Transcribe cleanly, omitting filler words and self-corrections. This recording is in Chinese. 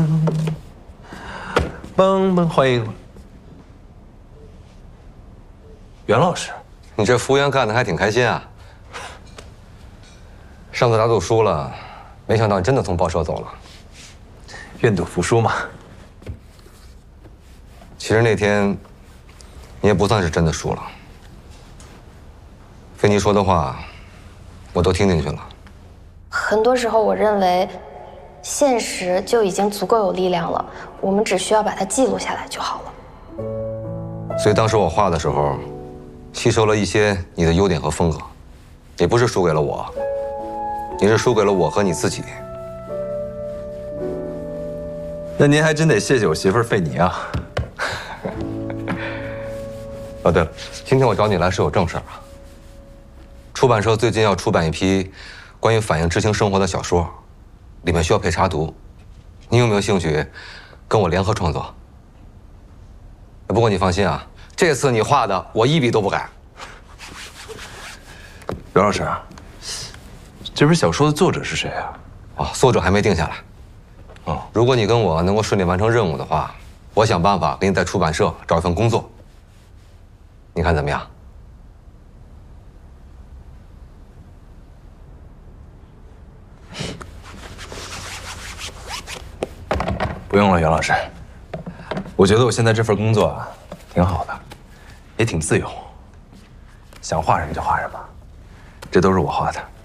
嘣嘣，欢迎袁老师。 你这服务员干的还挺开心啊。上次打赌输了，没想到你真的从报社走了。 愿赌服输嘛。 其实那天，你也不算是真的输了。菲妮说的话，我都听进去了。 很多时候，我认为，现实就已经足够有力量了，我们只需要把它记录下来就好了。 所以当时我画的时候，吸收了一些你的优点和风格，也不是输给了我，你是输给了我和你自己。 那您还真得谢谢我媳妇儿费妮啊。 哦，对了，今天我找你来是有正事儿啊。出版社最近要出版一批关于反映知青生活的小说，里面需要配插图，你有没有兴趣跟我联合创作？不过你放心啊，这次你画的我一笔都不改。 袁老师，这本小说的作者是谁啊？ 哦，作者还没定下来。哦，如果你跟我能够顺利完成任务的话，我想办法给你在出版社找一份工作。你看怎么样？ 不用了，袁老师。我觉得我现在这份工作啊，挺好的，也挺自由，想画什么就画什么，这都是我画的。